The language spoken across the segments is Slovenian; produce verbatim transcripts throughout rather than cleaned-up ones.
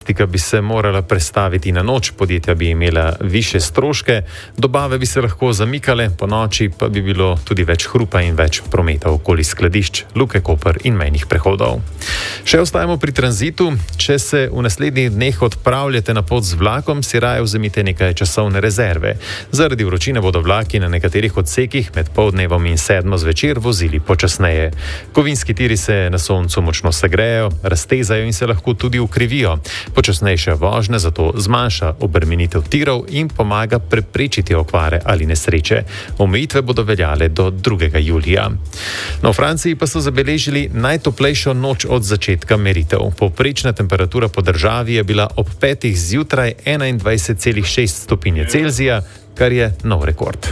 logistika bi se morala prestaviti na noč, podjetja bi imela više stroške, dobave bi se lahko zamikale, po noči pa bi bilo tudi več hrupa in več prometa okoli skladišč, Luke Koper in mejnih prehodov. Še ostajamo pri tranzitu. Če se v naslednjih dneh odpravljate na pot z vlakom, si raje vzemite nekaj časovne rezerve. Zaradi vročine bodo vlaki na nekaterih odsekih med poldnevom in sedmo zvečer vozili počasneje. Kovinski tiri se na soncu močno segrejo, raztezajo in se lahko tudi ukrivijo. Počasnejša vožnja zato zmanjša obremenitev tirov in pomaga preprečiti okvare ali nesreče. Omejitve bodo veljale do drugega julija. No, v Franciji pa so zabeležili najtoplejšo noč od začetka meritev. Povprečna temperatura po državi je bila ob petih zjutraj enaindvajset celih šest stopinje Celzija, kar je nov rekord.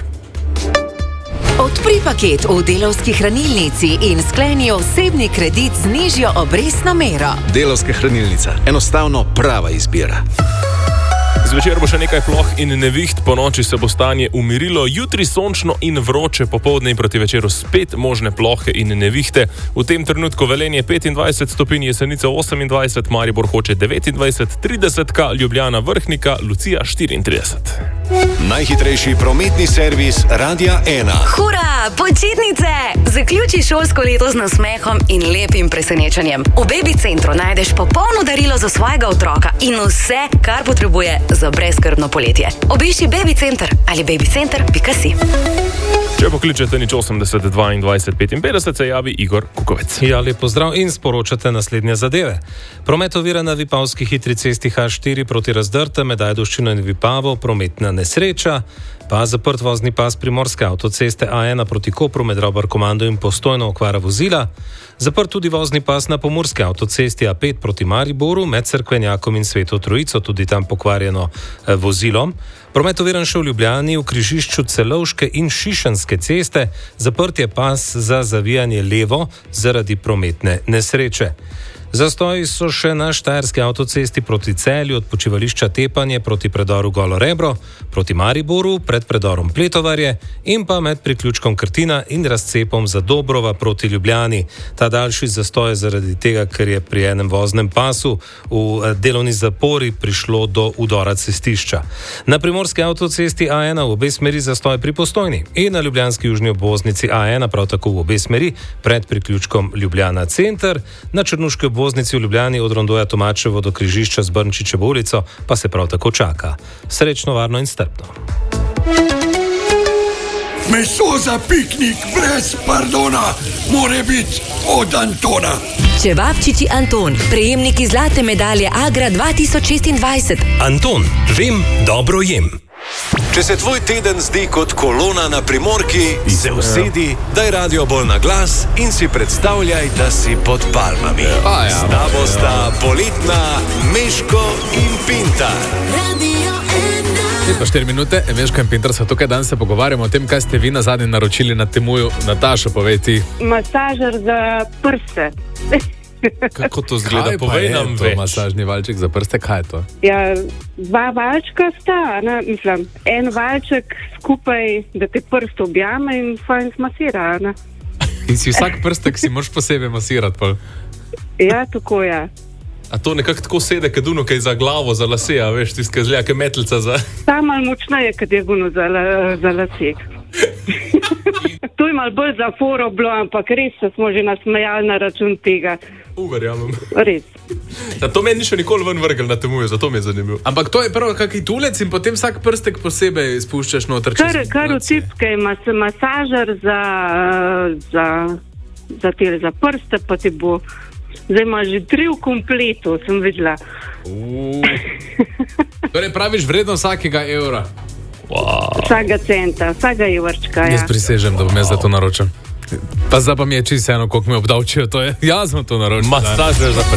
Odpri paket v Delavski hranilnici in skleni osebni kredit z nižjo obrestno mero. Delavska hranilnica. Enostavno prava izbira. Zvečer bo še nekaj ploh in neviht, po noči se bo stanje umirilo, jutri sončno in vroče, popoldne in proti večeru spet možne plohe in nevihte. V tem trenutku Velenje petindvajset stopinj, Jesenice osemindvajset, Maribor Hoče devetindvajset, trideset, Ljubljana Vrhnika, Lucija štiriintrideset. Najhitrejši prometni servis Radia ena. Hura, počitnice! Zaključi šolsko leto z nasmehom in lepim presenečenjem. V Baby Centru najdeš popolno darilo za svojega otroka in vse, kar potrebuje za brezskrbno poletje. Obišči Baby Center ali babycenter pika si. Če pokličete nič osemdeset dvaindvajset petinpetdeset, se javi Igor Kukovec. Ja, lep pozdrav in sporočate naslednje zadeve. Promet ovira na Vipavski hitri cesti H štiri proti Razdrte med Ajdovščino in Vipavo, prometna nesreča, pa zaprt vozni pas Primorske avtoceste A ena proti Kopru med Ravbarkomando in Postojno, okvara vozila, zaprt tudi vozni pas na Pomurski avtocesti A pet proti Mariboru med Cerkvenjakom in Sveto Trojico, tudi tam pokvarjeno eh, vozilo. Promet oviran še v Ljubljani v križišču Celovške in Šišenske ceste, zaprt je pas za zavijanje levo zaradi prometne nesreče. Zastoji so še na Štajerski avtocesti proti Celju od počivališča Tepanje proti predoru Golo Rebro, proti Mariboru pred predorom Pletovarje in pa med priključkom Krtina in razcepom za Dobrova proti Ljubljani. Ta daljši zastoj je zaradi tega, ker je pri enem voznem pasu v delovni zapori prišlo do udora cestišča. Na Primorski avtocesti A ena v obe smeri zastoj pri Postojni in na ljubljanski južni obvoznici A ena prav tako v obe smeri pred priključkom Ljubljana Center, na Črnuški obvoznici v Ljubljani od Rondoja Tomačevo do križišča z Brnčičevo ulico pa se prav tako čaka. Srečno, varno in strpno. Meso za piknik brez pardona more biti od Antona. Čevapčiči Anton, prejemniki zlate medalje Agra dva tisoč šestindvajset. Anton, vem, dobro jem. Če se tvoj teden zdi kot kolona na Primorki, se usedi, daj radio bolj na glas in si predstavljaj, da si pod palmami. S tabo sta poletna Meško in Pintar. Pa štiri minute, Meško in Pintar so tukaj, danes se pogovarjamo o tem, kaj ste vi nazadnje naročili na Temuju. Nataša, povej ti. Masažer za prste. Kako to zgleda? Povej nam več. Masažni valček za prste, kaj je to? Ja, dva valčka sta, ne, mislim, en valček skupaj, da te prst objame in fajn smasira, ne. In si vsak prstek si moraš posebej masirati, pol? Ja, tako je. A to nekako tako sede, kad uno kaj za glavo, za lase, a veš, tiska zlja, kaj metlica za... Ta mal močneje, kad je guno za, la, za lase. To je mal bolj za foro bilo, ampak res se smo že nasmejali na račun tega. Uverjamem. Res. Da to meni ni še nikoli ven vrgel na Temuju, zato mi je zanimivo. Ampak to je prvo kakaj tulec in potem vsak prstek posebej spuščaš noter. Kar, kar v tipke ima se masažer za, za, za, tele, za prste, pa ti bo... Zdaj ima že tri v kompletu, sem videla. Torej praviš vredno vsakega evra? Wow. Vsakega centa, vsakega evrčka, ja. Jaz prisežem, da bom jaz za to naročil. Pa zdaj pa mi je čisto eno, koliko mi obdavčijo, to je, jaz bom to naročil. Masažer za